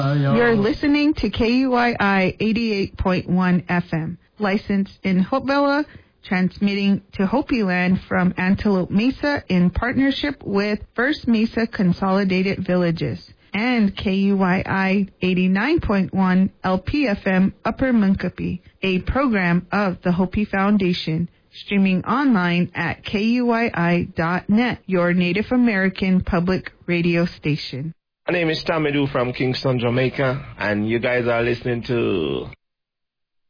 You're listening to KUII 88.1 FM, licensed in Hopevilla, transmitting to Hopi Land from Antelope Mesa in partnership with First Mesa Consolidated Villages, and KUII 89.1 LPFM Upper Munkapi, a program of the Hopi Foundation, streaming online at KUII.net, your Native American public radio station. My name is Tamidou from Kingston, Jamaica, and you guys are listening to